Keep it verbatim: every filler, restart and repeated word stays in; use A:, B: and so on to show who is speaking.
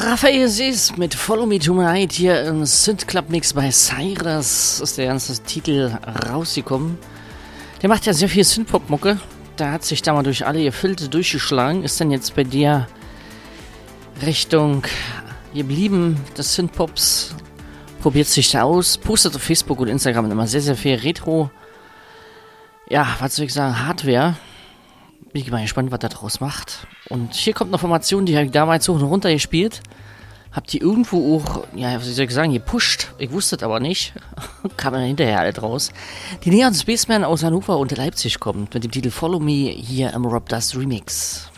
A: Raphael Sees mit Follow Me Tonight hier im Synth Club Mix bei Cyrus ist der ganze Titel rausgekommen. Der macht ja sehr viel Synthpop-Mucke. Da hat sich da mal durch alle Gefilde durchgeschlagen. Ist dann jetzt bei dir Richtung geblieben des Synthpops. Probiert sich da aus. Postet auf Facebook und Instagram immer sehr, sehr viel Retro. Ja, was soll ich sagen? Hardware. Bin ich mal gespannt, was das draus macht. Und hier kommt eine Formation, die habe ich damals hoch und runter gespielt. Hab die irgendwo auch, ja, was soll ich sagen, gepusht. Ich wusste es aber nicht. Kam dann hinterher halt raus. Die Neon Spaceman aus Hannover und Leipzig kommt mit dem Titel Follow Me hier im Rob Dust Remix.